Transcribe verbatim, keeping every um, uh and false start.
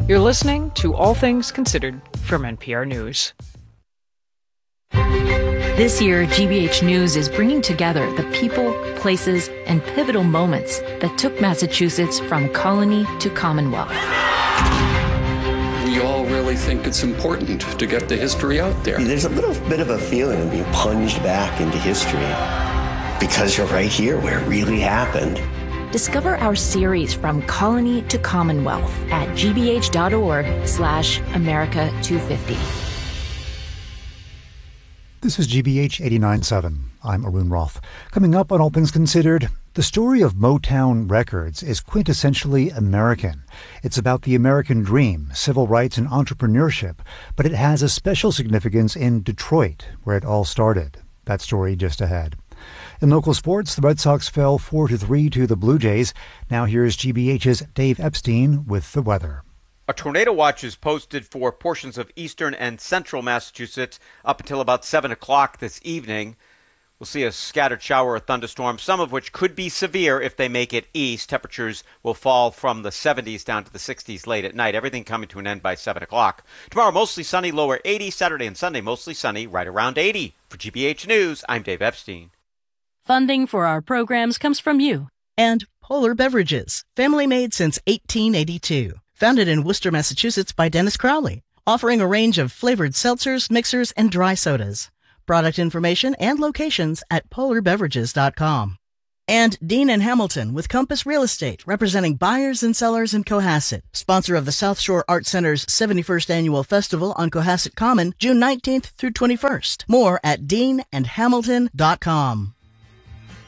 You're listening to All Things Considered from N P R News. This year, G B H News is bringing together the people, places, and pivotal moments that took Massachusetts from colony to Commonwealth. We all really think it's important to get the history out there. There's a little bit of a feeling of being plunged back into history because you're right here where it really happened. Discover our series From Colony to Commonwealth at gbh.org slash America 250. This is G B H eighty-nine point seven. I'm Arun Roth. Coming up on All Things Considered, the story of Motown Records is quintessentially American. It's about the American dream, civil rights, and entrepreneurship, but it has a special significance in Detroit, where it all started. That story just ahead. In local sports, the Red Sox fell four to three to the Blue Jays. Now here's G B H's Dave Epstein with the weather. A tornado watch is posted for portions of eastern and central Massachusetts up until about seven o'clock this evening. We'll see a scattered shower or thunderstorm, some of which could be severe if they make it east. Temperatures will fall from the seventies down to the sixties late at night. Everything coming to an end by seven o'clock. Tomorrow, mostly sunny, lower eighty. Saturday and Sunday, mostly sunny, right around eighty. For G B H News, I'm Dave Epstein. Funding for our programs comes from you. And Polar Beverages, family made since eighteen eighty-two. Founded in Worcester, Massachusetts by Dennis Crowley, offering a range of flavored seltzers, mixers, and dry sodas. Product information and locations at polar beverages dot com. And Dean and Hamilton with Compass Real Estate, representing buyers and sellers in Cohasset, sponsor of the South Shore Art Center's seventy-first Annual Festival on Cohasset Common, June nineteenth through twenty-first. More at dean and hamilton dot com.